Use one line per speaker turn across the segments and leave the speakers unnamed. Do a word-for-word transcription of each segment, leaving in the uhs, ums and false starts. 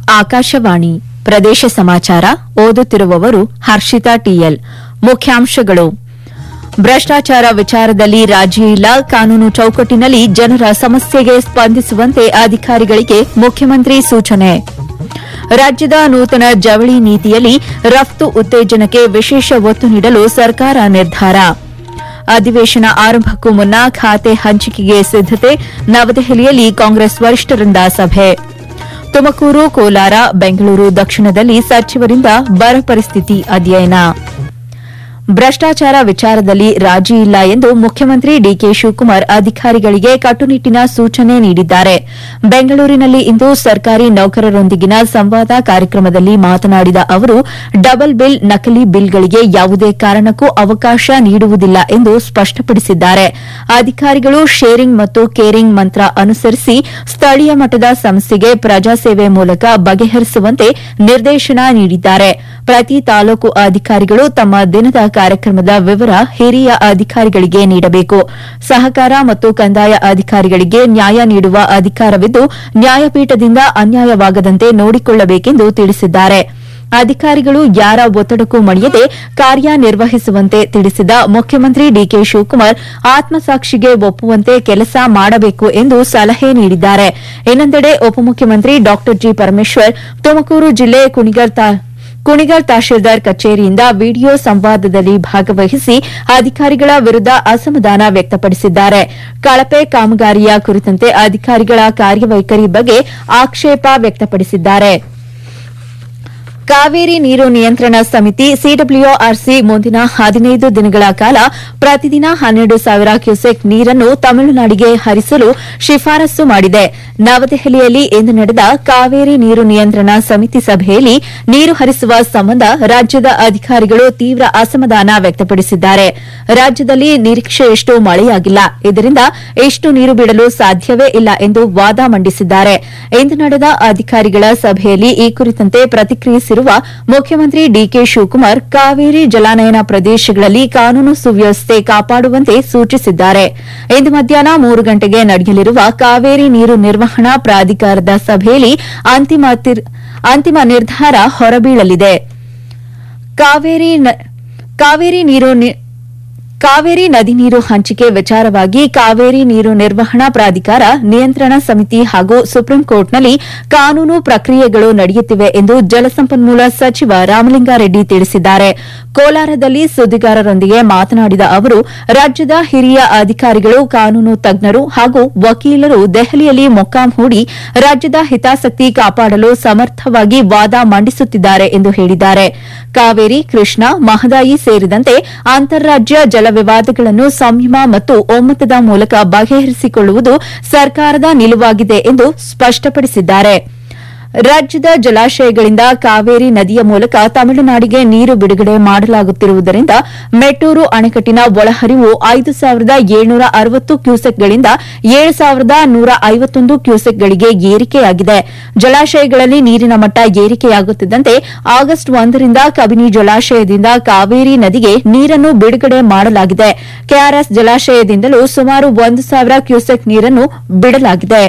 ಆಕಾಶವಾಣಿ ಪ್ರದೇಶ ಸಮಾಚಾರ ಓದುತ್ತಿರುವವರು ಹರ್ಷಿತಾ ಟಿಎಲ್. ಮುಖ್ಯಾಂಶಗಳು: ಭ್ರಷ್ಟಾಚಾರ ವಿಚಾರದಲ್ಲಿ ರಾಜಿ ಇಲ್ಲ, ಕಾನೂನು ಚೌಕಟ್ಟಿನಲ್ಲಿ ಜನರ ಸಮಸ್ಯೆಗೆ ಸ್ಪಂದಿಸುವಂತೆ ಅಧಿಕಾರಿಗಳಿಗೆ ಮುಖ್ಯಮಂತ್ರಿ ಸೂಚನೆ. ರಾಜ್ಯದ ನೂತನ ಜವಳಿ ನೀತಿಯಲ್ಲಿ ರಫ್ತು ಉತ್ತೇಜನಕ್ಕೆ ವಿಶೇಷ ಒತ್ತು ನೀಡಲು ಸರ್ಕಾರ ನಿರ್ಧಾರ. ಅಧಿವೇಶನ ಆರಂಭಕ್ಕೂ ಮುನ್ನ ಖಾತೆ ಹಂಚಿಕೆಗೆ ಸಿದ್ದತೆ, ನವದೆಹಲಿಯಲ್ಲಿ ಕಾಂಗ್ರೆಸ್ ವರಿಷ್ಠರಿಂದ ಸಭೆ. ತುಮಕೂರು, ಕೋಲಾರ, ಬೆಂಗಳೂರು ದಕ್ಷಿಣದಲ್ಲಿ ಸಚಿವರಿಂದ ಬರ ಪರಿಸ್ಥಿತಿ ಅಧ್ಯಯನ. ಭ್ರಷ್ಟಾಚಾರ ವಿಚಾರದಲ್ಲಿ ರಾಜಿ ಇಲ್ಲ ಎಂದು ಮುಖ್ಯಮಂತ್ರಿ ಡಿಕೆ ಶಿವಕುಮಾರ್ ಅಧಿಕಾರಿಗಳಿಗೆ ಕಟ್ಟುನಿಟ್ಟಿನ ಸೂಚನೆ ನೀಡಿದ್ದಾರೆ. ಬೆಂಗಳೂರಿನಲ್ಲಿ ಇಂದು ಸರ್ಕಾರಿ ನೌಕರರೊಂದಿಗಿನ ಸಂವಾದ ಕಾರ್ಯಕ್ರಮದಲ್ಲಿ ಮಾತನಾಡಿದ ಅವರು, ಡಬಲ್ ಬಿಲ್, ನಕಲಿ ಬಿಲ್ಗಳಿಗೆ ಯಾವುದೇ ಕಾರಣಕ್ಕೂ ಅವಕಾಶ ನೀಡುವುದಿಲ್ಲ ಎಂದು ಸ್ಪಷ್ಟಪಡಿಸಿದ್ದಾರೆ. ಅಧಿಕಾರಿಗಳು ಶೇರಿಂಗ್ ಮತ್ತು ಕೇರಿಂಗ್ ಮಂತ್ರ ಅನುಸರಿಸಿ ಸ್ಥಳೀಯ ಮಟ್ಟದ ಸಮಸ್ಯೆಗೆ ಪ್ರಜಾಸೇವೆ ಮೂಲಕ ಬಗೆಹರಿಸುವಂತೆ ನಿರ್ದೇಶನ ನೀಡಿದ್ದಾರೆ. ಪ್ರತಿ ತಾಲೂಕು ಅಧಿಕಾರಿಗಳು ತಮ್ಮ ದಿನದ ಕಾರ್ಯಕ್ರಮದ ವಿವರ ಹಿರಿಯ ಅಧಿಕಾರಿಗಳಿಗೆ ನೀಡಬೇಕು. ಸಹಕಾರ ಮತ್ತು ಕಂದಾಯ ಅಧಿಕಾರಿಗಳಿಗೆ ನ್ಯಾಯ ನೀಡುವ ಅಧಿಕಾರವಿದ್ದು, ನ್ಯಾಯಪೀಠದಿಂದ ಅನ್ಯಾಯವಾಗದಂತೆ ನೋಡಿಕೊಳ್ಳಬೇಕೆಂದು ತಿಳಿಸಿದ್ದಾರೆ. ಅಧಿಕಾರಿಗಳು ಯಾರ ಒತ್ತಡಕ್ಕೂ ಮಣಿಯದೆ ಕಾರ್ಯನಿರ್ವಹಿಸುವಂತೆ ತಿಳಿಸಿದ ಮುಖ್ಯಮಂತ್ರಿ ಡಿಕೆ ಶಿವಕುಮಾರ್ ಆತ್ಮಸಾಕ್ಷಿಗೆ ಒಪ್ಪುವಂತೆ ಕೆಲಸ ಮಾಡಬೇಕು ಎಂದು ಸಲಹೆ ನೀಡಿದ್ದಾರೆ. ಇನ್ನೊಂದೆಡೆ ಉಪಮುಖ್ಯಮಂತ್ರಿ ಡಾ ಜಿ ಪರಮೇಶ್ವರ್ ತುಮಕೂರು ಜಿಲ್ಲೆ ಕುಣಿಗಲ್ ತಹಶೀಲ್ದಾರ್ ಕಚೇರಿಯಿಂದ ವಿಡಿಯೋ ಸಂವಾದದಲ್ಲಿ ಭಾಗವಹಿಸಿ ಅಧಿಕಾರಿಗಳ ವಿರುದ್ದ ಅಸಮಾಧಾನ ವ್ಯಕ್ತಪಡಿಸಿದ್ದಾರೆ. ಕಳಪೆ ಕಾಮಗಾರಿಯ ಕುರಿತಂತೆ ಅಧಿಕಾರಿಗಳ ಕಾರ್ಯವೈಖರಿ ಬಗ್ಗೆ ಆಕ್ಷೇಪ ವ್ಯಕ್ತಪಡಿಸಿದ್ದಾರೆ. ಕಾವೇರಿ ನೀರು ನಿಯಂತ್ರಣ ಸಮಿತಿ ಸಿಡಬ್ಲ್ಯೂಆರ್ಸಿ ಮುಂದಿನ ಹದಿನೈದು ದಿನಗಳ ಕಾಲ ಪ್ರತಿದಿನ ಹನ್ನೆರಡು ಸಾವಿರ ಕ್ಯೂಸೆಕ್ ನೀರನ್ನು ತಮಿಳುನಾಡಿಗೆ ಹರಿಸಲು ಶಿಫಾರಸು ಮಾಡಿದೆ. ನವದೆಹಲಿಯಲ್ಲಿ ಇಂದು ನಡೆದ ಕಾವೇರಿ ನೀರು ನಿಯಂತ್ರಣ ಸಮಿತಿ ಸಭೆಯಲ್ಲಿ ನೀರು ಹರಿಸುವ ಸಂಬಂಧ ರಾಜ್ಯದ ಅಧಿಕಾರಿಗಳು ತೀವ್ರ ಅಸಮಾಧಾನ ವ್ಯಕ್ತಪಡಿಸಿದ್ದಾರೆ. ರಾಜ್ಯದಲ್ಲಿ ನಿರೀಕ್ಷೆಯಷ್ಟು ಮಳೆಯಾಗಿಲ್ಲ, ಇದರಿಂದ ಎಷ್ಟು ನೀರು ಬಿಡಲು ಸಾಧ್ಯವೇ ಇಲ್ಲ ಎಂದು ವಾದ ಮಂಡಿಸಿದ್ದಾರೆ. ಇಂದು ನಡೆದ ಅಧಿಕಾರಿಗಳ ಸಭೆಯಲ್ಲಿ ಈ ಕುರಿತಂತೆ ಪ್ರತಿಕ್ರಿಯಿಸಿರುವ ಮುಖ್ಯಮಂತ್ರಿ ಡಿಕೆ ಶಿವಕುಮಾರ್ ಕಾವೇರಿ ಜಲಾನಯನ ಪ್ರದೇಶಗಳಲ್ಲಿ ಕಾನೂನು ಸುವ್ಯವಸ್ಥೆ ಕಾಪಾಡುವಂತೆ ಸೂಚಿಸಿದ್ದಾರೆ. ಇಂದು ಮಧ್ಯಾಹ್ನ ಮೂರು ಗಂಟೆಗೆ ನಡೆಯಲಿರುವ ಕಾವೇರಿ ನೀರು ನಿರ್ವಹಣಾ ಪ್ರಾಧಿಕಾರದ ಸಭೆಯಲ್ಲಿ ಅಂತಿಮ ನಿರ್ಧಾರ ಹೊರಬೀಳಲಿದೆ. ಕಾವೇರಿ ನೀರು ಕಾವೇರಿ ನದಿ ನೀರು ಹಂಚಿಕೆ ವಿಚಾರವಾಗಿ ಕಾವೇರಿ ನೀರು ನಿರ್ವಹಣಾ ಪ್ರಾಧಿಕಾರ, ನಿಯಂತ್ರಣ ಸಮಿತಿ ಹಾಗೂ ಸುಪ್ರೀಂಕೋರ್ಟ್ನಲ್ಲಿ ಕಾನೂನು ಪ್ರಕ್ರಿಯೆಗಳು ನಡೆಯುತ್ತಿವೆ ಎಂದು ಜಲಸಂಪನ್ಮೂಲ ಸಚಿವ ರಾಮಲಿಂಗಾರೆಡ್ಡಿ ತಿಳಿಸಿದ್ದಾರೆ. ಕೋಲಾರದಲ್ಲಿ ಸುದ್ದಿಗಾರರೊಂದಿಗೆ ಮಾತನಾಡಿದ ಅವರು, ರಾಜ್ಯದ ಹಿರಿಯ ಅಧಿಕಾರಿಗಳು, ಕಾನೂನು ತಜ್ಞರು ಹಾಗೂ ವಕೀಲರು ದೆಹಲಿಯಲ್ಲಿ ಮೊಕ್ಕಾಂ ಹೂಡಿ ರಾಜ್ಯದ ಹಿತಾಸಕ್ತಿ ಕಾಪಾಡಲು ಸಮರ್ಥವಾಗಿ ವಾದ ಮಂಡಿಸುತ್ತಿದ್ದಾರೆ ಎಂದು ಹೇಳಿದ್ದಾರೆ. ಕಾವೇರಿ, ಕೃಷ್ಣಾ, ಮಹದಾಯಿ ಸೇರಿದಂತೆ ಅಂತಾರಾಜ್ಯ ಜಲ ವಿವಾದಗಳನ್ನು ಸಂಯಮ ಮತ್ತು ಒಮ್ಮತದ ಮೂಲಕ ಬಗೆಹರಿಸಿಕೊಳ್ಳುವುದು ಸರ್ಕಾರದ ನಿಲುವಾಗಿದೆ ಎಂದು ಸ್ಪಷ್ಟಪಡಿಸಿದ್ದಾರೆ. ರಾಜ್ಯದ ಜಲಾಶಯಗಳಿಂದ ಕಾವೇರಿ ನದಿಯ ಮೂಲಕ ತಮಿಳುನಾಡಿಗೆ ನೀರು ಬಿಡುಗಡೆ ಮಾಡಲಾಗುತ್ತಿರುವುದರಿಂದ ಮೆಟ್ಟೂರು ಅಣೆಕಟ್ಟಿನ ಒಳಹರಿವು ಐದು ಸಾವಿರದ ಏಳ್ನೂರ ಅರವತ್ತು ಕ್ಯೂಸೆಕ್ಗಳಿಂದ ಏಳು ಸಾವಿರದ ನೂರ ಐವತ್ತೊಂದು ಕ್ಯೂಸೆಕ್ಗಳಿಗೆ ಏರಿಕೆಯಾಗಿದೆ. ಜಲಾಶಯಗಳಲ್ಲಿ ನೀರಿನ ಮಟ್ಟ ಏರಿಕೆಯಾಗುತ್ತಿದ್ದಂತೆ ಆಗಸ್ಟ್ ಒಂದರಿಂದ ಕಬಿನಿ ಜಲಾಶಯದಿಂದ ಕಾವೇರಿ ನದಿಗೆ ನೀರನ್ನು ಬಿಡುಗಡೆ ಮಾಡಲಾಗಿದೆ. ಕೆಆರ್ಎಸ್ ಜಲಾಶಯದಿಂದಲೂ ಸುಮಾರು ಒಂದು ಸಾವಿರ ಕ್ಯೂಸೆಕ್ ನೀರನ್ನು ಬಿಡಲಾಗಿದೆ.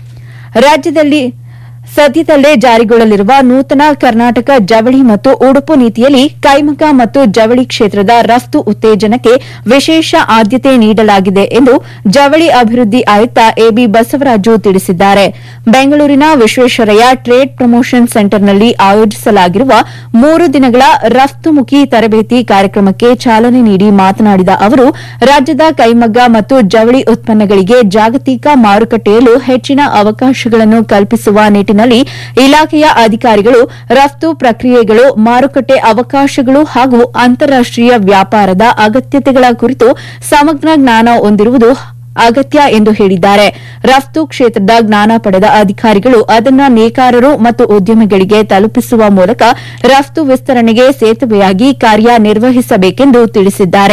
ರಾಜ್ಯದಲ್ಲಿ ಸದ್ಯದಲ್ಲೇ ಜಾರಿಗೊಳ್ಳಲಿರುವ ನೂತನ ಕರ್ನಾಟಕ ಜವಳಿ ಮತ್ತು ಉಡುಪು ನೀತಿಯಲ್ಲಿ ಕೈಮಗ್ಗ ಮತ್ತು ಜವಳಿ ಕ್ಷೇತ್ರದ ರಫ್ತು ಉತ್ತೇಜನಕ್ಕೆ ವಿಶೇಷ ಆದ್ಯತೆ ನೀಡಲಾಗಿದೆ ಎಂದು ಜವಳಿ ಅಭಿವೃದ್ಧಿ ಆಯುಕ್ತ ಎಬಿ ಬಸವರಾಜು ತಿಳಿಸಿದ್ದಾರೆ. ಬೆಂಗಳೂರಿನ ವಿಶ್ವೇಶ್ವರಯ್ಯ ಟ್ರೇಡ್ ಪ್ರಮೋಷನ್ ಸೆಂಟರ್ನಲ್ಲಿ ಆಯೋಜಿಸಲಾಗಿರುವ ಮೂರು ದಿನಗಳ ರಫ್ತುಮುಖಿ ತರಬೇತಿ ಕಾರ್ಯಕ್ರಮಕ್ಕೆ ಚಾಲನೆ ನೀಡಿ ಮಾತನಾಡಿದ ಅವರು, ರಾಜ್ಯದ ಕೈಮಗ್ಗ ಮತ್ತು ಜವಳಿ ಉತ್ಪನ್ನಗಳಿಗೆ ಜಾಗತಿಕ ಮಾರುಕಟ್ಟೆಯಲ್ಲೂ ಹೆಚ್ಚಿನ ಅವಕಾಶಗಳನ್ನು ಕಲ್ಪಿಸುವ ನಿಟ್ಟಿನಲ್ಲಿ ಇಲಾಖೆಯ ಅಧಿಕಾರಿಗಳು ರಫ್ತು ಪ್ರಕ್ರಿಯೆಗಳು, ಮಾರುಕಟ್ಟೆ ಅವಕಾಶಗಳು ಹಾಗೂ ಅಂತಾರಾಷ್ಟೀಯ ವ್ಯಾಪಾರದ ಅಗತ್ಯತೆಗಳ ಕುರಿತು ಸಮಗ್ರ ಜ್ಞಾನ ಹೊಂದಿರುವುದು ಅಗತ್ಯ ಎಂದು ಹೇಳಿದ್ದಾರೆ. ರಫ್ತು ಕ್ಷೇತ್ರದ ಜ್ಞಾನ ಪಡೆದ ಅಧಿಕಾರಿಗಳು ಅದನ್ನು ನೇಕಾರರು ಮತ್ತು ಉದ್ಯಮಿಗಳಿಗೆ ತಲುಪಿಸುವ ಮೂಲಕ ರಫ್ತು ವಿಸ್ತರಣೆಗೆ ಸೇತುವೆಯಾಗಿ ಕಾರ್ಯನಿರ್ವಹಿಸಬೇಕೆಂದು ತಿಳಿಸಿದ್ದಾರೆ.